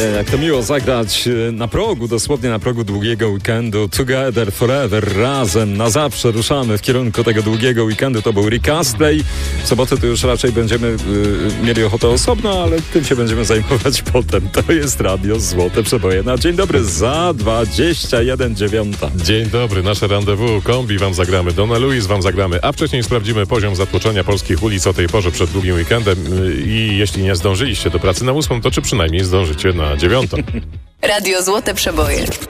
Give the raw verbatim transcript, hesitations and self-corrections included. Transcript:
jak to miło zagrać na progu, dosłownie na progu długiego weekendu. Together, forever, razem, na zawsze ruszamy w kierunku tego długiego weekendu. To był Rick Astley. W sobotę to już raczej będziemy y, mieli ochotę osobno, ale tym się będziemy zajmować potem. To jest Radio Złote Przeboje. Na dzień dobry za dwadzieścia jeden dziewiąta. Dzień dobry, nasze rendezvous kombi wam zagramy, Donna Louise wam zagramy, a wcześniej sprawdzimy poziom zatłoczenia polskich ulic o tej porze przed długim weekendem i jeśli nie zdążyliście do pracy na ósmą, to czy przynajmniej zdążycie na dziewiątą. Radio Złote Przeboje.